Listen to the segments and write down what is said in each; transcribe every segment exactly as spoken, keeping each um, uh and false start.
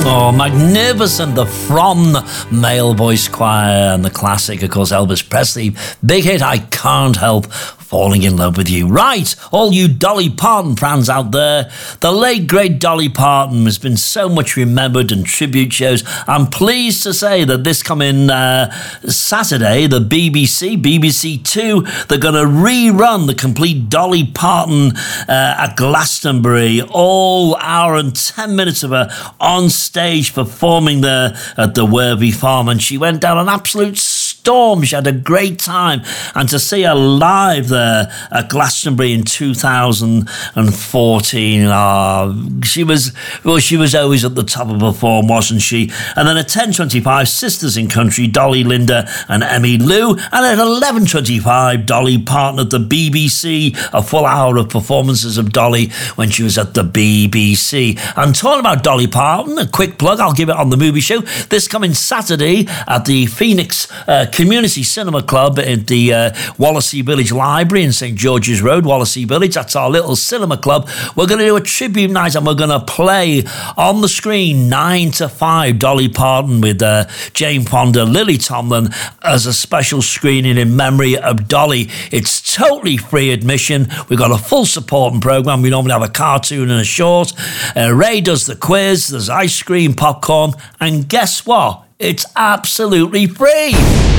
Oh, magnificent. The From Male Voice Choir and the classic, of course, Elvis Presley. Big hit, I Can't Help Falling in Love with You. Right, all you Dolly Parton fans out there, the late great Dolly Parton has been so much remembered in tribute shows. I'm pleased to say that this coming uh, Saturday, the B B C, B B C Two, they're going to rerun the complete Dolly Parton uh, at Glastonbury. All hour and ten minutes of her on stage performing there at the Worthy Farm, and she went down an absolute storm. She had a great time, and to see her live there at Glastonbury in two thousand fourteen, oh, she was well, she was always at the top of her form, wasn't she? And then at ten twenty-five, Sisters in Country, Dolly, Linda and Emmy Lou, and at eleven twenty-five, Dolly Parton at the B B C, a full hour of performances of Dolly when she was at the B B C. And talking about Dolly Parton, a quick plug, I'll give it on the movie show, this coming Saturday at the Phoenix uh, Community Cinema Club at the uh, Wallasey Village Library in St George's Road, Wallasey Village. That's our little cinema club. We're going to do a tribute night, and we're going to play on the screen nine to five Dolly Parton with uh, Jane Fonda, Lily Tomlin as a special screening in memory of Dolly. It's totally free admission. We've got a full supporting programme. We normally have a cartoon and a short. Uh, Ray does the quiz. There's ice cream, popcorn, and guess what? It's absolutely free.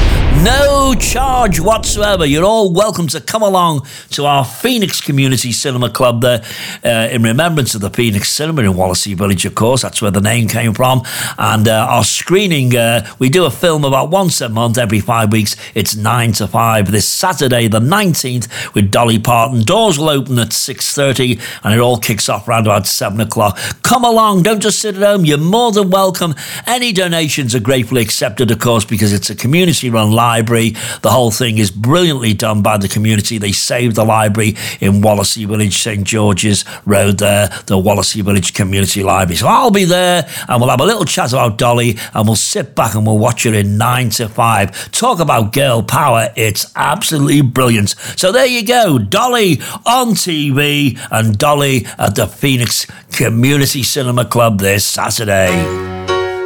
No charge whatsoever. You're all welcome to come along to our Phoenix Community Cinema Club there uh, in remembrance of the Phoenix Cinema in Wallasey Village, of course. That's where the name came from. And uh, our screening, uh, we do a film about once a month, every five weeks. It's nine to five this Saturday, the nineteenth, with Dolly Parton. Doors will open at six thirty, and it all kicks off around about seven o'clock. Come along. Don't just sit at home. You're more than welcome. Any donations are gratefully accepted, of course, because it's a community-run library. The whole thing is brilliantly done by the community. They saved the library in Wallasey Village, St George's Road there, the Wallasey Village Community Library. So I'll be there, and we'll have a little chat about Dolly, and we'll sit back and we'll watch her in nine to five. Talk about girl power. It's absolutely brilliant. So there you go. Dolly on T V and Dolly at the Phoenix Community Cinema Club this Saturday.